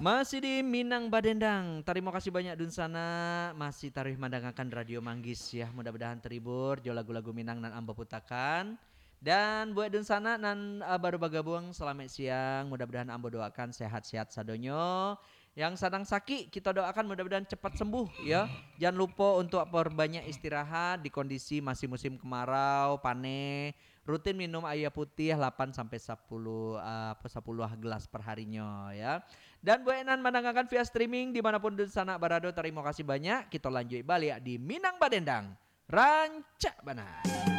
Masih di Minang Badendang. Terima kasih banyak Dunsana masih tarih mandangakan Radio Manggis ya. Mudah-mudahan terhibur jo lagu-lagu Minang nan amba putakan. Dan buat Dunsana nan baru bergabung selamat siang. Mudah-mudahan amba doakan sehat-sehat sadonyo. Yang sedang sakit kita doakan mudah-mudahan cepat sembuh ya. Jangan lupa untuk perbanyak istirahat di kondisi masih musim kemarau, panen. Rutin minum air putih 8 sampai 10 gelas per harinya ya. Dan Bu Enan mendengarkan via streaming dimanapun di sana Barado. Terima kasih banyak. Kita lanjut balik di Minang Badendang. Rancak Bana.